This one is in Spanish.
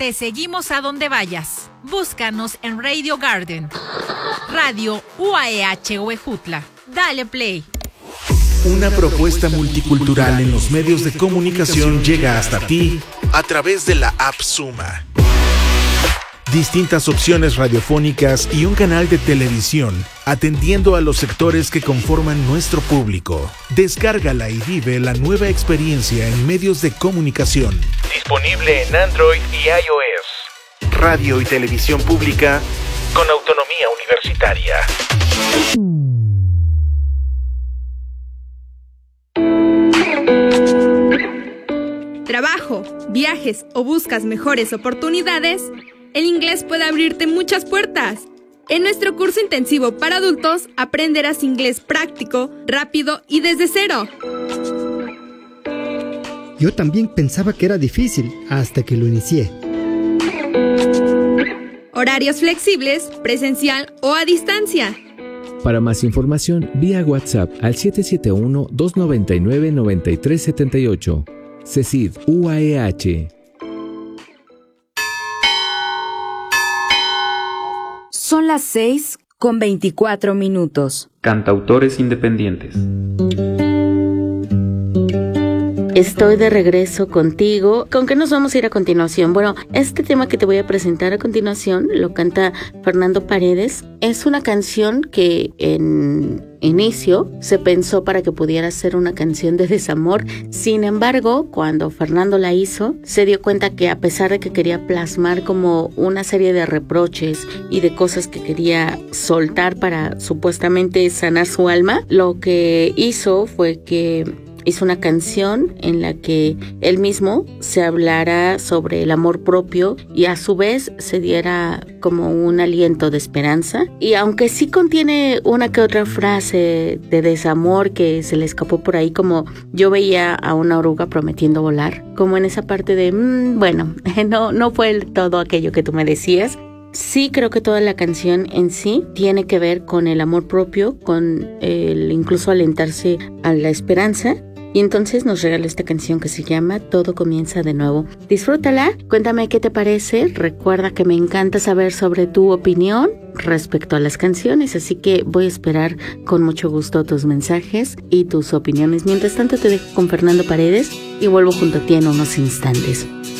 Te seguimos a donde vayas. Búscanos en Radio Garden, Radio UAEH Huejutla. Dale play. Una propuesta multicultural en los medios de comunicación llega hasta ti a través de la app Suma. Distintas opciones radiofónicas y un canal de televisión, atendiendo a los sectores que conforman nuestro público. Descárgala y vive la nueva experiencia en medios de comunicación. Disponible en Android y iOS. Radio y televisión pública con autonomía universitaria. Trabajo, viajes o buscas mejores oportunidades, el inglés puede abrirte muchas puertas. En nuestro curso intensivo para adultos aprenderás inglés práctico, rápido y desde cero. Yo también pensaba que era difícil hasta que lo inicié. Horarios flexibles, presencial o a distancia. Para más información, vía WhatsApp al 771-299-9378. CECID UAEH. Son las 6:24. Cantautores independientes. Estoy de regreso contigo. ¿Con qué nos vamos a ir a continuación? Bueno, este tema que te voy a presentar a continuación lo canta Fernando Paredes. Es una canción que en inicio se pensó para que pudiera ser una canción de desamor. Sin embargo, cuando Fernando la hizo, se dio cuenta que a pesar de que quería plasmar como una serie de reproches y de cosas que quería soltar para supuestamente sanar su alma, lo que hizo fue que hizo una canción en la que él mismo se hablara sobre el amor propio y a su vez se diera como un aliento de esperanza. Y aunque sí contiene una que otra frase de desamor que se le escapó por ahí, como yo veía a una oruga prometiendo volar, como en esa parte de, bueno, no fue todo aquello que tú me decías. Sí, creo que toda la canción en sí tiene que ver con el amor propio, con el incluso alentarse a la esperanza. Y entonces nos regala esta canción que se llama Todo comienza de nuevo. Disfrútala, cuéntame qué te parece. Recuerda que me encanta saber sobre tu opinión respecto a las canciones, así que voy a esperar con mucho gusto tus mensajes y tus opiniones. Mientras tanto te dejo con Fernando Paredes y vuelvo junto a ti en unos instantes.